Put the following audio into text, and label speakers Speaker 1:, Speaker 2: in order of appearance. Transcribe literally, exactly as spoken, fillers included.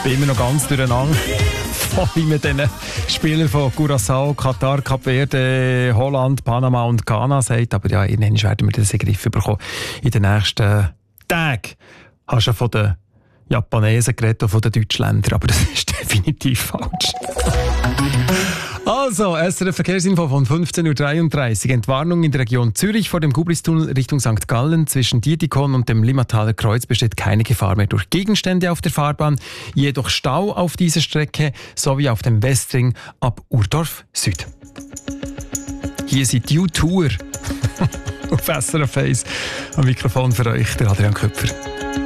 Speaker 1: bin immer noch ganz durcheinander. Vor allem mit diesen Spielern von Curaçao, Katar, Kap Verde, Holland, Panama und Ghana sagt. Aber ja, irgendwann werden wir das in den Griff bekommen. In den nächsten Tagen hast du ja von den Japanesen geredet und von den Deutschländern. Aber das ist definitiv falsch. Also, S R F-Verkehrsinfo von fünfzehn Uhr dreiunddreißig. Entwarnung in der Region Zürich vor dem Gubristunnel Richtung Sankt Gallen. Zwischen Dietikon und dem Limmataler Kreuz besteht keine Gefahr mehr durch Gegenstände auf der Fahrbahn. Jedoch Stau auf dieser Strecke sowie auf dem Westring ab Urdorf Süd. Hier sind die U-Tour auf S R F eins. Am Mikrofon für euch, der Adrian Köpfer.